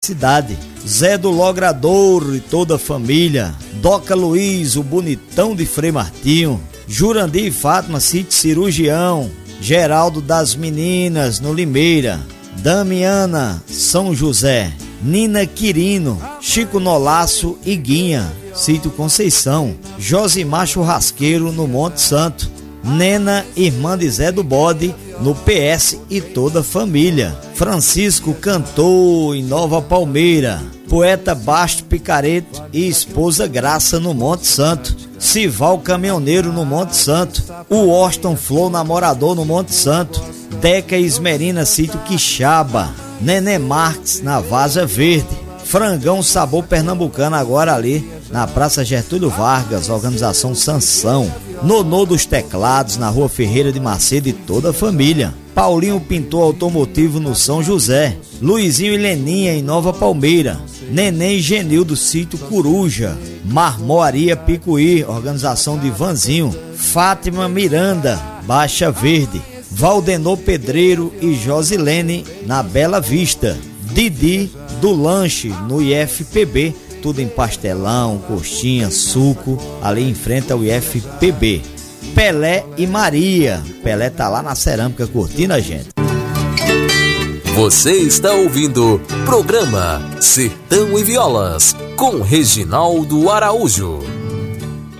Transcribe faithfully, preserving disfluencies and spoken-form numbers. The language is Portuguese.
cidade. Zé do Logradouro e toda a família. Doca Luiz, o bonitão de Frei Martinho. Jurandir e Fátima, sítio Cirurgião. Geraldo das Meninas, no Limeira. Damiana, São José. Nina Quirino, Chico Nolaço e Guinha, sítio Conceição. Josimar Churrasqueiro, no Monte Santo. Nena, irmã de Zé do Bode, no P S e toda a família. Francisco Cantor, em Nova Palmeira. Poeta Basto Picareto e esposa Graça, no Monte Santo. Sival Caminhoneiro, no Monte Santo. O Washington Flor, namorador, no Monte Santo. Deca Esmerina, sítio Quixaba. Nenê Marques, na Vaza Verde. Frangão Sabor Pernambucano, agora ali na Praça Getúlio Vargas, organização Sansão. Nonô dos Teclados, na Rua Ferreira de Macedo e toda a família. Paulinho Pintor Automotivo, no São José. Luizinho e Leninha, em Nova Palmeira. Neném e Genil, do sítio Coruja. Marmoaria Picuí, organização de Vanzinho. Fátima Miranda, Baixa Verde. Valdenor Pedreiro e Josilene, na Bela Vista. Didi do Lanche, no I F P B, tudo em pastelão, coxinha, suco, ali em frente ao I F P B. Pelé e Maria, Pelé tá lá na cerâmica curtindo a gente. Você está ouvindo programa Sertão e Violas, com Reginaldo Araújo.